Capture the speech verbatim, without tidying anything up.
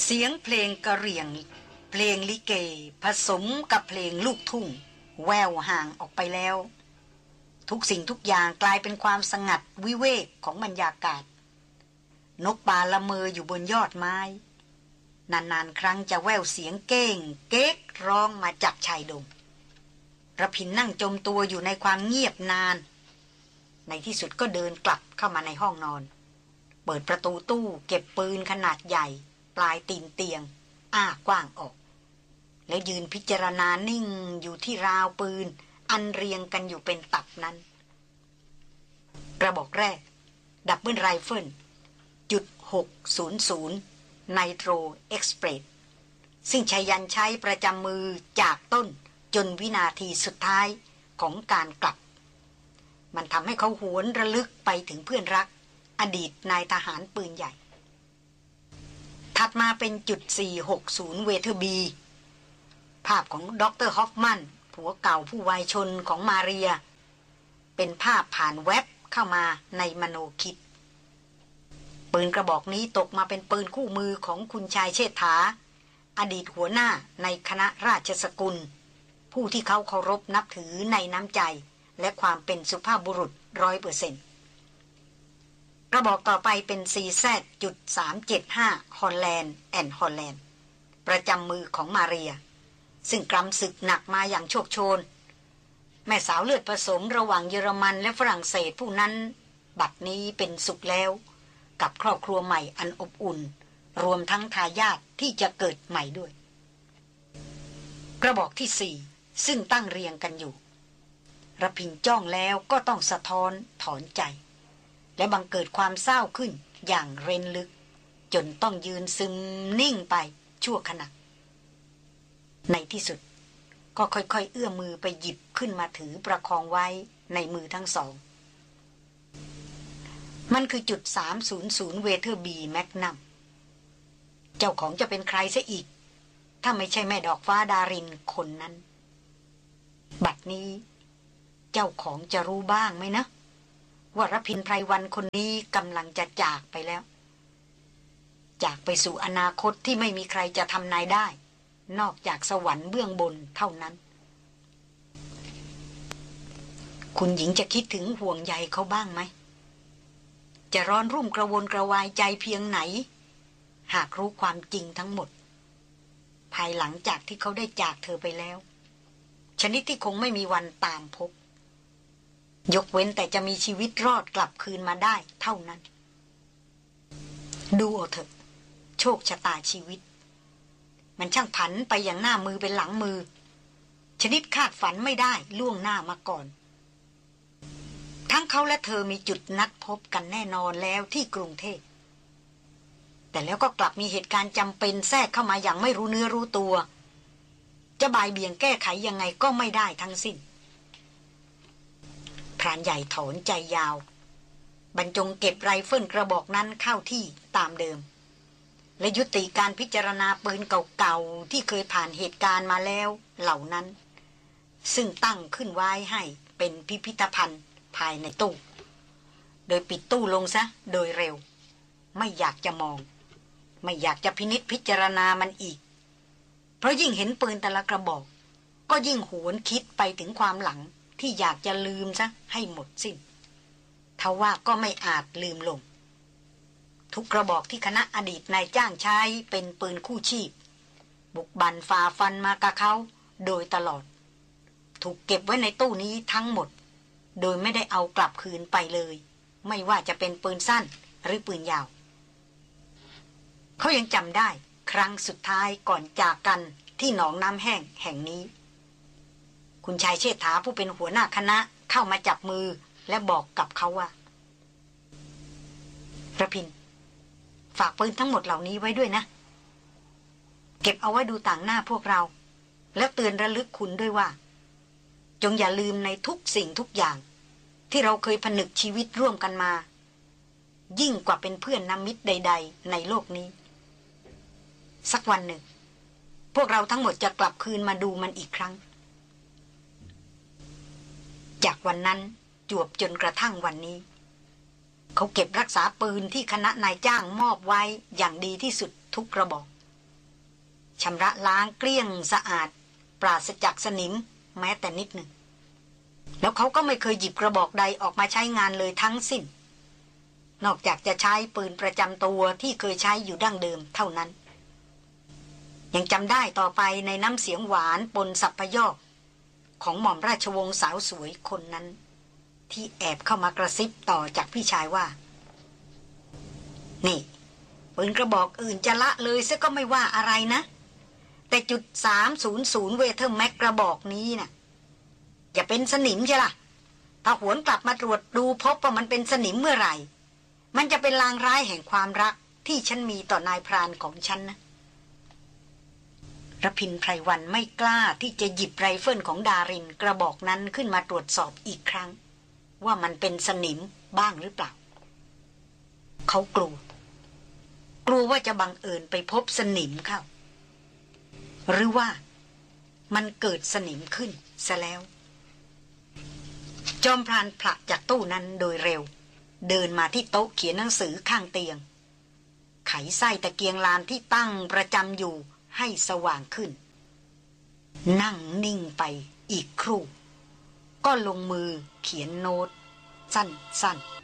เสียงเพลงกระเหรี่ยงเพลงลิเกผสมกับเพลงลูกทุ่งแววห่างออกไปแล้วทุกสิ่งทุกอย่างกลายเป็นความสงัดวิเวกของบรรยากาศนกป่าละเมออยู่บนยอดไม้นานๆครั้งจะแววเสียงเก้งเก๊กร้องมาจากชายดงระพินนั่งจมตัวอยู่ในความเงียบนานในที่สุดก็เดินกลับเข้ามาในห้องนอนเปิดประตูตู้เก็บปืนขนาดใหญ่ปลายตีนเตียงอ้ากว้างออกแล้วยืนพิจารณานิ่งอยู่ที่ราวปืนอันเรียงกันอยู่เป็นตับนั้นกระบอกแรกดับเบิลไรเฟิลจุดหกศูนย์ศูนย์ไนโตรเอ็กซ์เพรสซึ่งชายันใช้ประจำมือจากต้นจนวินาทีสุดท้ายของการกลับมันทำให้เขาหวนระลึกไปถึงเพื่อนรักอดีตนายทหารปืนใหญ่ถัดมาเป็นจุดสี่หกศูนย์เวเธอร์บีภาพของด็อกเตอร์ฮอฟมันผัวเก่าผู้วายชนของมาเรียเป็นภาพผ่านแว็บเข้ามาในมโนคิดปืนกระบอกนี้ตกมาเป็นปืนคู่มือของคุณชายเชษฐาอดีตหัวหน้าในคณะราชสกุลผู้ที่เขาเคารพนับถือในน้ำใจและความเป็นสุภาพบุรุษร้อยเปอร์เซ็นต์กระบอกต่อไปเป็น ซี แซด จุด สามเจ็ดห้า ฮอลแลนด์แอนด์ฮอลแลนด์ประจำมือของมาเรียซึ่งกำศึกหนักมาอย่างโชคโชนแม่สาวเลือดผสมระหว่างเยอรมันและฝรั่งเศสผู้นั้นบัดนี้เป็นสุขแล้วกับครอบครัวใหม่อันอบอุ่นรวมทั้งทายาทที่จะเกิดใหม่ด้วยกระบอกที่สี่ซึ่งตั้งเรียงกันอยู่ระพินจ้องแล้วก็ต้องสะท้อนถอนใจและบังเกิดความเศร้าขึ้นอย่างเร้นลึกจนต้องยืนซึมนิ่งไปชั่วขณะในที่สุดก็ค่อยๆเอื้อมมือไปหยิบขึ้นมาถือประคองไว้ในมือทั้งสองมันคือจุดสามศูนย์ศูนย์เวเธอร์บีแมกนัมเจ้าของจะเป็นใครซะอีกถ้าไม่ใช่แม่ดอกฟ้าดารินคนนั้นบัดนี้เจ้าของจะรู้บ้างไหมนะว่ารพินไพรวันคนนี้กำลังจะจากไปแล้วจากไปสู่อนาคตที่ไม่มีใครจะทำนายได้นอกจากสวรรค์เบื้องบนเท่านั้นคุณหญิงจะคิดถึงห่วงใยเขาบ้างไหมจะร้อนรุ่มกระวนกระวายใจเพียงไหนหากรู้ความจริงทั้งหมดภายหลังจากที่เขาได้จากเธอไปแล้วชนิดที่คงไม่มีวันตามพบยกเว้นแต่จะมีชีวิตรอดกลับคืนมาได้เท่านั้นดูเอาเถอะโชคชะตาชีวิตมันช่างผันไปอย่างหน้ามือเป็นหลังมือชนิดคาดฝันไม่ได้ล่วงหน้ามาก่อนทั้งเขาและเธอมีจุดนัดพบกันแน่นอนแล้วที่กรุงเทพแต่แล้วก็กลับมีเหตุการณ์จำเป็นแทรกเข้ามาอย่างไม่รู้เนื้อรู้ตัวจะบ่ายเบี่ยงแก้ไขยังไงก็ไม่ได้ทั้งสิ้นพรานใหญ่ถอนใจยาวบรรจงเก็บไรเฟิลกระบอกนั้นเข้าที่ตามเดิมและยุติการพิจารณาปืนเก่าๆที่เคยผ่านเหตุการณ์มาแล้วเหล่านั้นซึ่งตั้งขึ้นไว้ให้เป็นพิพิธภัณฑ์ภายในตู้โดยปิดตู้ลงซะโดยเร็วไม่อยากจะมองไม่อยากจะพินิจพิจารณามันอีกเพราะยิ่งเห็นปืนแต่ละกระบอกก็ยิ่งหวนคิดไปถึงความหลังที่อยากจะลืมซะให้หมดสิ้นทว่าก็ไม่อาจลืมลงทุกกระบอกที่คณะอดีตนายจ้างใช้เป็นปืนคู่ชีพบุกบั่นฝ่าฟันมากะเขาโดยตลอดถูกเก็บไว้ในตู้นี้ทั้งหมดโดยไม่ได้เอากลับคืนไปเลยไม่ว่าจะเป็นปืนสั้นหรือปืนยาวเขายังจำได้ครั้งสุดท้ายก่อนจากกันที่หนองน้ำแห้งแห่งนี้คุณชายเชษฐาผู้เป็นหัวหน้าคณะเข้ามาจับมือและบอกกับเขาว่าระพินฝากปืนทั้งหมดเหล่านี้ไว้ด้วยนะเก็บเอาไว้ดูต่างหน้าพวกเราแล้วเตือนระลึกคุณด้วยว่าจงอย่าลืมในทุกสิ่งทุกอย่างที่เราเคยผนึกชีวิตร่วมกันมายิ่งกว่าเป็นเพื่อนน้ำมิตรใดๆในโลกนี้สักวันหนึ่งพวกเราทั้งหมดจะกลับคืนมาดูมันอีกครั้งจากวันนั้นจวบจนกระทั่งวันนี้เขาเก็บรักษาปืนที่คณะนายจ้างมอบไว้อย่างดีที่สุดทุกกระบอกชำระล้างเกลี้ยงสะอาดปราศจากสนิมแม้แต่นิดหนึ่งแล้วเขาก็ไม่เคยหยิบกระบอกใดออกมาใช้งานเลยทั้งสิ้นนอกจากจะใช้ปืนประจำตัวที่เคยใช้อยู่ดั้งเดิมเท่านั้นยังจำได้ต่อไปในน้ำเสียงหวานปนสับพยอกของหม่อมราชวงศ์สาวสวยคนนั้นที่แอบเข้ามากระซิบต่อจากพี่ชายว่านี่ปืนกระบอกอื่นจะละเลยซะก็ไม่ว่าอะไรนะแต่จุดสามศูนย์ศูนย์เวเทอร์แม็กกระบอกนี้น่ะอย่าเป็นสนิมใช่ล่ะถ้าหวนกลับมาตรวจดูพบว่ามันเป็นสนิมเมื่อไหร่มันจะเป็นลางร้ายแห่งความรักที่ฉันมีต่อนายพรานของฉันนะระพินไพรวันไม่กล้าที่จะหยิบไรเฟิลของดารินกระบอกนั้นขึ้นมาตรวจสอบอีกครั้งว่ามันเป็นสนิมบ้างหรือเปล่าเขากลัวกลัวว่าจะบังเอิญไปพบสนิมเข้าหรือว่ามันเกิดสนิมขึ้นซะแล้วจอมพรานผละจากตู้นั้นโดยเร็วเดินมาที่โต๊ะเขียนหนังสือข้างเตียงไขไส้ตะเกียงลานที่ตั้งประจำอยู่ให้สว่างขึ้นนั่งนิ่งไปอีกครู่ก็ลงมือเขียนโน้ตสั้นๆ